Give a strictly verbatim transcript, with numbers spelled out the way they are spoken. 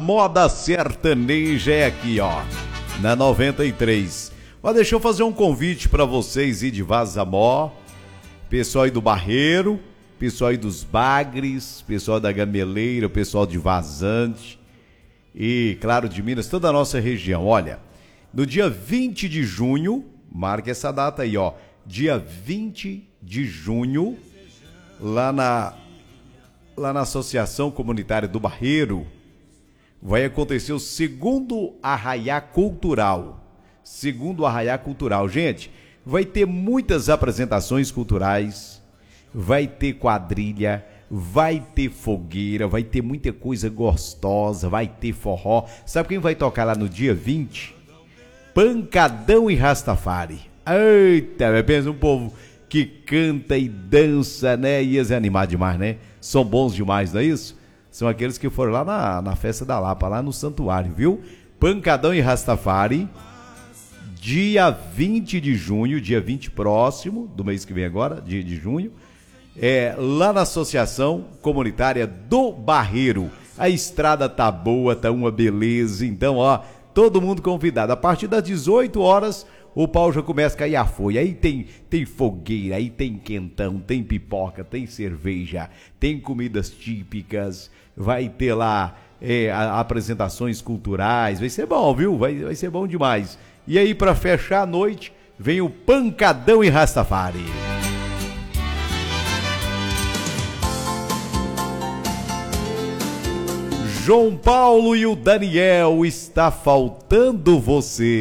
moda sertaneja é aqui, ó, na noventa e três. Ó, deixa eu fazer um convite pra vocês aí de Vazamó, pessoal aí do Barreiro, pessoal aí dos Bagres, pessoal da Gameleira, pessoal de Vazante e, claro, de Minas, toda a nossa região. Olha, no dia vinte de junho, marque essa data aí, ó, dia vinte de junho, lá na, lá na Associação Comunitária do Barreiro, vai acontecer o segundo Arraiá Cultural. Segundo Arraiá Cultural. Gente, vai ter muitas apresentações culturais, vai ter quadrilha, vai ter fogueira, vai ter muita coisa gostosa, vai ter forró. Sabe quem vai tocar lá no dia vinte? Pancadão e Rastafari. Eita, pensa um povo que canta e dança, né? Ia se animar demais, né? São bons demais, não é isso? São aqueles que foram lá na, na festa da Lapa, lá no santuário, viu? Pancadão e Rastafari, dia vinte de junho, dia vinte próximo, do mês que vem agora, dia de junho, é, lá na Associação Comunitária do Barreiro. A estrada tá boa, tá uma beleza, então, ó, todo mundo convidado. A partir das dezoito horas, o pau já começa a cair a folha. Aí tem, tem fogueira, aí tem quentão, tem pipoca, tem cerveja, tem comidas típicas, vai ter lá é, a, apresentações culturais, vai ser bom, viu? Vai, vai ser bom demais. E aí, para fechar a noite, vem o Pancadão e Rastafari. João Paulo e o Daniel, está faltando você.